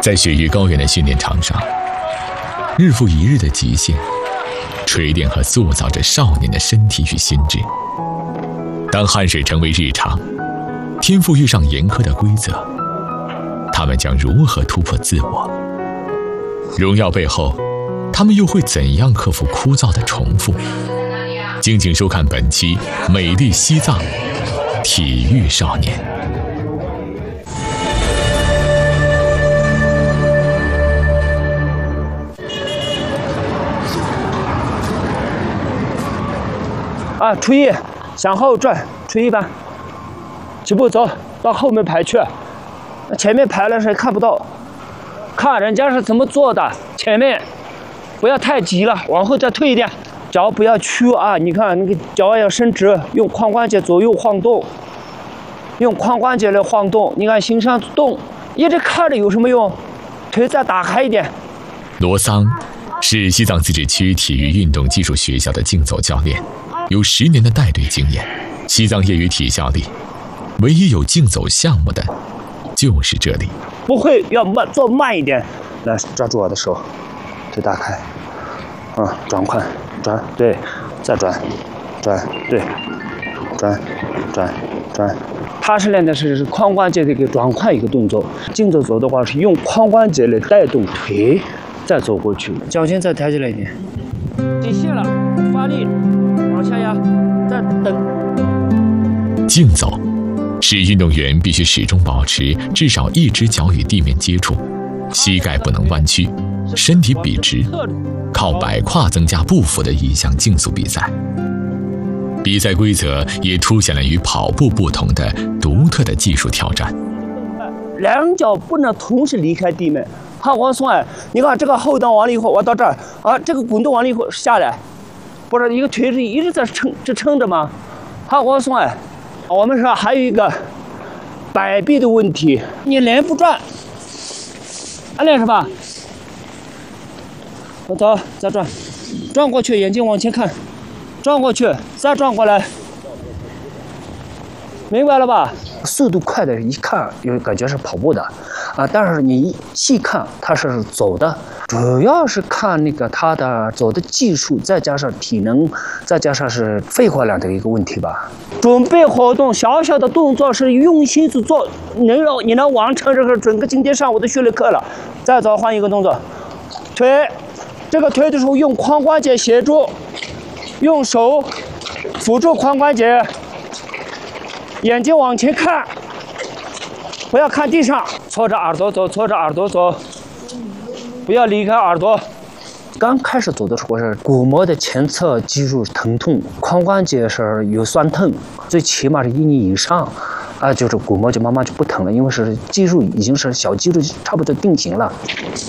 在雪域高原的训练场上，日复一日的极限，锤炼和塑造着少年的身体与心智。当汗水成为日常，天赋遇上严苛的规则，他们将如何突破自我？荣耀背后，他们又会怎样克服枯燥的重复？敬请收看本期《美丽西藏体育少年》。 初一向后转，初一吧，几步走到后面排去，前面排了谁看不到，看人家是怎么做的，前面不要太急了，往后再退一点，脚不要屈啊，你看那个脚要伸直，用髋关节左右晃动，用髋关节来晃动，你看心上动，一直看着有什么用？腿再打开一点。 罗桑是西藏自治区体育运动技术学校的竞走教练，有10年的带队经验。西藏业余体校里，唯一有竞走项目的就是这里。 不会要做慢一点，来抓住我的手，腿打开，转髋，转对，再转，对，转。他是练的是髋关节的一个转髋一个动作，竞走走的话是用髋关节来带动腿，再走过去，脚尖再抬起来一点，底线了，发力，往下压，再等。 竞走是运动员必须始终保持至少一只脚与地面接触，膝盖不能弯曲，身体笔直，靠摆胯增加步幅的一项竞速比赛。比赛规则也出现了与跑步不同的独特的技术挑战。 两脚不能同时离开地面，往松你看这个后蹬完了以后，我到这儿这个滚动完了以后下来，不是一个腿是一直在撑着吗？往松我们说还有一个摆臂的问题，你连不转，练是吧？我走，再转过去，眼睛往前看，转过去，再转过来，明白了吧？速度快的人一看有感觉是跑步的但是你细看它是走的，主要是看那个它的走的技术，再加上体能，再加上是肺活量的一个问题吧。准备活动小小的动作是用心去做，你能完成这个整个今天上午的训练课了。再走换一个动作，腿，这个腿的时候用髋关节协助，用手辅助髋关节，眼睛往前看，不要看地上，搓着耳朵走，不要离开耳朵。刚开始走的时候是骨膜的前侧肌肉疼痛，髋关节是有酸痛，最起码是1年以上就是骨膜就慢慢就不疼了，因为是肌肉已经是小肌肉差不多定型了。